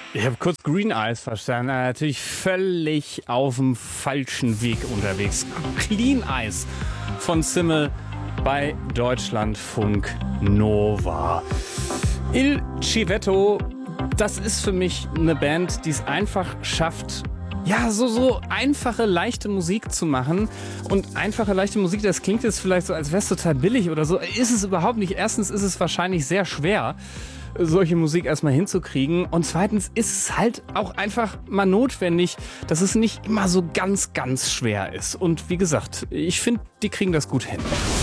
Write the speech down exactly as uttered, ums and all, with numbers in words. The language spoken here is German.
Ich habe kurz Green Eyes verstanden. Natürlich völlig auf dem falschen Weg unterwegs. Clean Eyes von Simmel bei Deutschlandfunk Nova. Il Civetto, das ist für mich eine Band, die es einfach schafft, ja, so, so einfache, leichte Musik zu machen. Und einfache, leichte Musik, das klingt jetzt vielleicht so, als wäre es total billig oder so. Ist es überhaupt nicht. Erstens ist es wahrscheinlich sehr schwer, solche Musik erstmal hinzukriegen. Und zweitens ist es halt auch einfach mal notwendig, dass es nicht immer so ganz, ganz schwer ist. Und wie gesagt, ich finde, die kriegen das gut hin.